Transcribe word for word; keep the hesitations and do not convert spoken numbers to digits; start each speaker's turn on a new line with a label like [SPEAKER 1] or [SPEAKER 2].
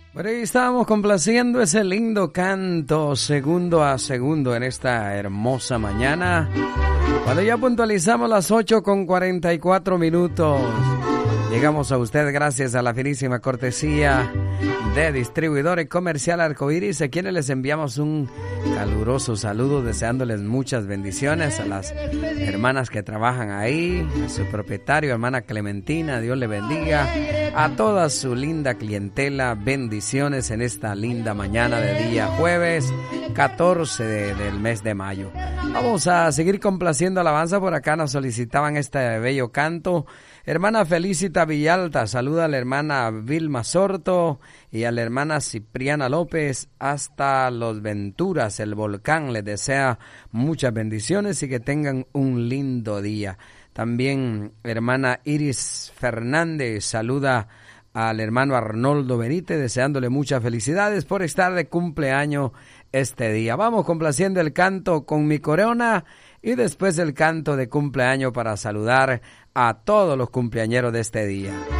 [SPEAKER 1] Bueno, y estábamos complaciendo ese lindo canto segundo a segundo en esta hermosa mañana, cuando ya puntualizamos las ocho con cuarenta y cuatro minutos. Llegamos a usted gracias a la finísima cortesía de Distribuidor y Comercial Arcoíris, a quienes les enviamos un caluroso saludo, deseándoles muchas bendiciones a las hermanas que trabajan ahí, a su propietario, hermana Clementina, Dios le bendiga, a toda su linda clientela, bendiciones en esta linda mañana de día jueves catorce de, del mes de mayo. Vamos a seguir complaciendo alabanza. Por acá nos solicitaban este bello canto. Hermana Felicita Villalta, saluda a la hermana Vilma Sorto y a la hermana Cipriana López hasta Los Venturas, el volcán. Les desea muchas bendiciones y que tengan un lindo día. También hermana Iris Fernández saluda al hermano Arnoldo Benítez, deseándole muchas felicidades por estar de cumpleaños este día. Vamos complaciendo el canto Con mi corona y después el canto de cumpleaños para saludar a todos los cumpleañeros de este día.